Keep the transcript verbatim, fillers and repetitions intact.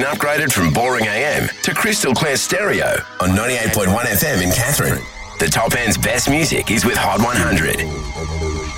upgraded from boring A M to crystal clear stereo on ninety-eight point one F M in Catherine. The top end's best music is with Hot one hundred.